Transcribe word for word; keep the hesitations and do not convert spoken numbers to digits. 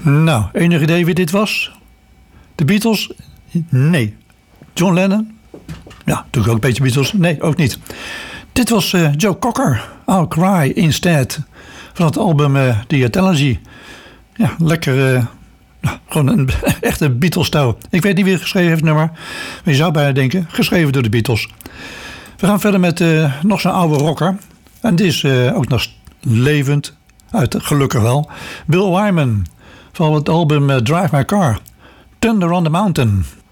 Nou, enig idee wie dit was? De Beatles? Nee. John Lennon? Ja, natuurlijk ook een beetje Beatles. Nee, ook niet. Dit was uh, Joe Cocker. I'll Cry Instead. Van het album uh, The Anthology. Ja, lekker... Uh, nou, gewoon een echte Beatles-stijl. Ik weet niet wie het geschreven heeft, nummer. Maar je zou bijna denken, geschreven door de Beatles. We gaan verder met uh, nog zo'n oude rocker. En die is uh, ook nog levend. Uit, gelukkig wel. Bill Wyman. Van het album uh, Drive My Car. Thunder on the Mountain.